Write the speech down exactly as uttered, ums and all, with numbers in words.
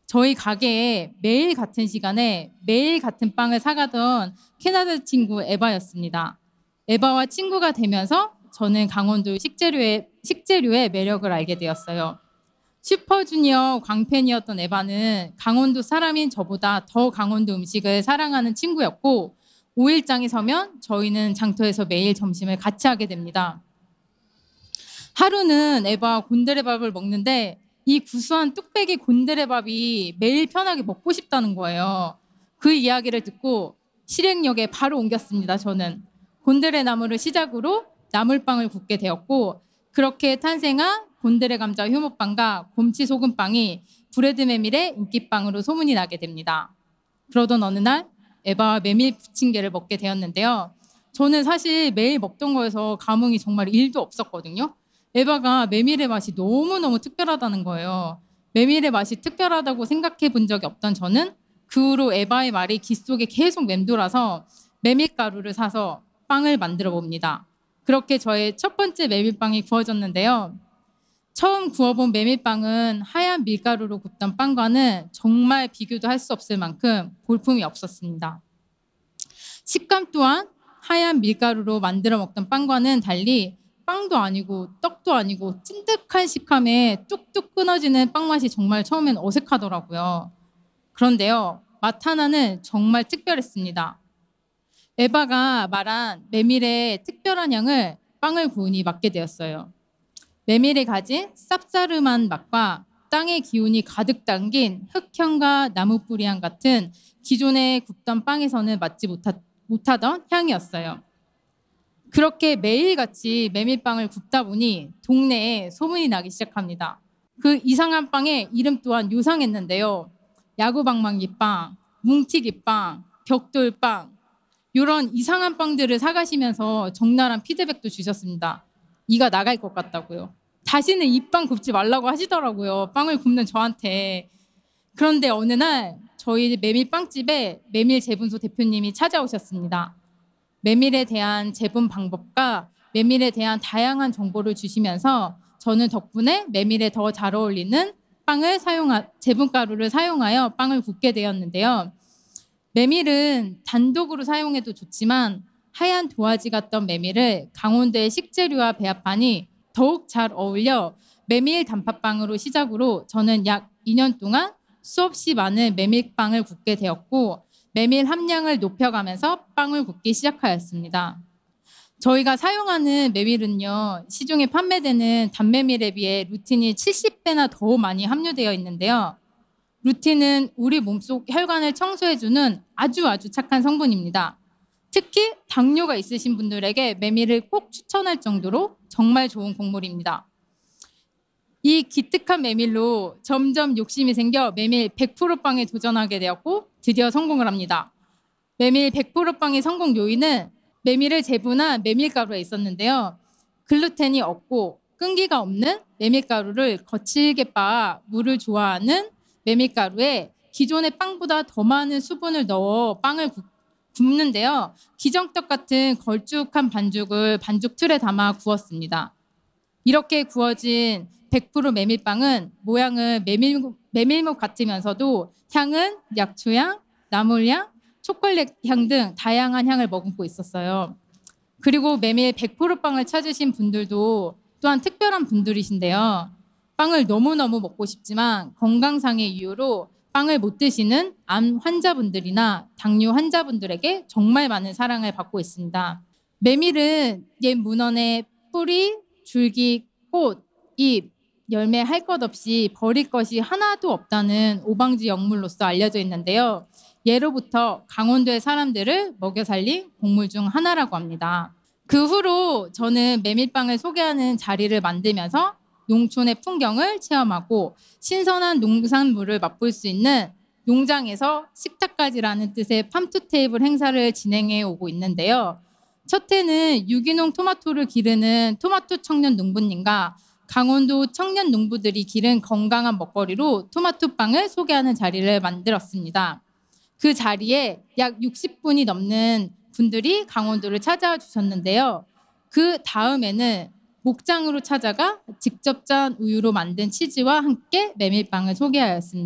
저희 가게에 매일 같은 시간에 매일 같은 빵을 사가던 캐나다 친구 에바였습니다. 에바와 친구가 되면서 저는 강원도 식재료의, 식재료의 매력을 알게 되었어요. 슈퍼주니어 광팬이었던 에바는 강원도 사람인 저보다 더 강원도 음식을 사랑하는 친구였고, 오일장이 서면 저희는 장터에서 매일 점심을 같이 하게 됩니다. 하루는 에바와 곤드레밥을 먹는데 이 구수한 뚝배기 곤드레밥이 매일 편하게 먹고 싶다는 거예요. 그 이야기를 듣고 실행역에 바로 옮겼습니다. 저는 곤드레 나무를 시작으로 나물빵을 굽게 되었고, 그렇게 탄생한 곤드레 감자 효모빵과 곰치 소금빵이 브레드 메밀의 인기빵으로 소문이 나게 됩니다. 그러던 어느 날 에바와 메밀 부침개를 먹게 되었는데요. 저는 사실 매일 먹던 거에서 감흥이 정말 일도 없었거든요. 에바가 메밀의 맛이 너무너무 특별하다는 거예요. 메밀의 맛이 특별하다고 생각해 본 적이 없던 저는 그 후로 에바의 말이 귓속에 계속 맴돌아서 메밀가루를 사서 빵을 만들어 봅니다. 그렇게 저의 첫 번째 메밀빵이 구워졌는데요. 처음 구워본 메밀빵은 하얀 밀가루로 굽던 빵과는 정말 비교도 할 수 없을 만큼 볼품이 없었습니다. 식감 또한 하얀 밀가루로 만들어 먹던 빵과는 달리 빵도 아니고 떡도 아니고 찐득한 식감에 뚝뚝 끊어지는 빵 맛이 정말 처음엔 어색하더라고요. 그런데요, 맛 하나는 정말 특별했습니다. 에바가 말한 메밀의 특별한 향을 빵을 구우니 맡게 되었어요. 메밀이 가진 쌉싸름한 맛과 땅의 기운이 가득 담긴 흙향과 나무 뿌리향 같은 기존에 굽던 빵에서는 맡지 못하, 못하던 향이었어요. 그렇게 매일같이 메밀빵을 굽다 보니 동네에 소문이 나기 시작합니다. 그 이상한 빵의 이름 또한 요상했는데요. 야구방망이빵, 뭉티기빵, 벽돌빵, 이런 이상한 빵들을 사가시면서 적나라한 피드백도 주셨습니다. 이가 나갈 것 같다고요. 다시는 이 빵 굽지 말라고 하시더라고요. 빵을 굽는 저한테. 그런데 어느 날 저희 메밀빵집에 메밀 재분소 대표님이 찾아오셨습니다. 메밀에 대한 재분 방법과 메밀에 대한 다양한 정보를 주시면서 저는 덕분에 메밀에 더 잘 어울리는 빵을 사용하, 재분가루를 사용하여 빵을 굽게 되었는데요. 메밀은 단독으로 사용해도 좋지만 하얀 도화지 같던 메밀을 강원도의 식재료와 배합하니 더욱 잘 어울려 메밀 단팥빵으로 시작으로 저는 약 이 년 동안 수없이 많은 메밀빵을 굽게 되었고, 메밀 함량을 높여가면서 빵을 굽기 시작하였습니다. 저희가 사용하는 메밀은요, 시중에 판매되는 단메밀에 비해 루틴이 칠십 배나 더 많이 함유되어 있는데요. 루틴은 우리 몸속 혈관을 청소해주는 아주 아주 착한 성분입니다. 특히 당뇨가 있으신 분들에게 메밀을 꼭 추천할 정도로 정말 좋은 곡물입니다. 이 기특한 메밀로 점점 욕심이 생겨 메밀 백 퍼센트 빵에 도전하게 되었고 드디어 성공을 합니다. 메밀 백 퍼센트 빵의 성공 요인은 메밀을 재분한 메밀가루에 있었는데요. 글루텐이 없고 끈기가 없는 메밀가루를 거칠게 빻아 물을 좋아하는 메밀가루에 기존의 빵보다 더 많은 수분을 넣어 빵을 굽는데요. 기정떡 같은 걸쭉한 반죽을 반죽 틀에 담아 구웠습니다. 이렇게 구워진 백 퍼센트 메밀빵은 모양은 메밀, 메밀묵 같으면서도 향은 약초향, 나물향, 초콜릿 향 등 다양한 향을 머금고 있었어요. 그리고 메밀 백 퍼센트 빵을 찾으신 분들도 또한 특별한 분들이신데요. 빵을 너무너무 먹고 싶지만 건강상의 이유로 빵을 못 드시는 암 환자분들이나 당뇨 환자분들에게 정말 많은 사랑을 받고 있습니다. 메밀은 옛 문헌의 뿌리, 줄기, 꽃, 잎, 열매 할 것 없이 버릴 것이 하나도 없다는 오방지 영물로서 알려져 있는데요. 예로부터 강원도의 사람들을 먹여 살린 곡물 중 하나라고 합니다. 그 후로 저는 메밀빵을 소개하는 자리를 만들면서 농촌의 풍경을 체험하고 신선한 농산물을 맛볼 수 있는 농장에서 식탁까지라는 뜻의 팜투테이블 행사를 진행해 오고 있는데요. 첫 해는 유기농 토마토를 기르는 토마토 청년 농부님과 강원도 청년 농부들이 기른 건강한 먹거리로 토마토빵을 소개하는 자리를 만들었습니다. 그 자리에 약 육십 분이 넘는 분들이 강원도를 찾아와 주셨는데요. 그 다음에는 목장으로 찾아가 직접 짠 우유로 만든 치즈와 함께 메밀빵을 소개하였습니다.